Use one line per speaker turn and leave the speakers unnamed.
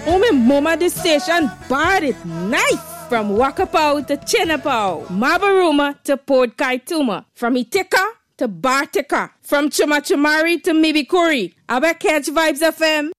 Oh, me mama, this station bad it nice. From Wakapau to Chinapau, Mabaruma to Port Kaituma, from Itika to Bartika, from Chumachumari to Mibikuri. Abba catch Vibes FM.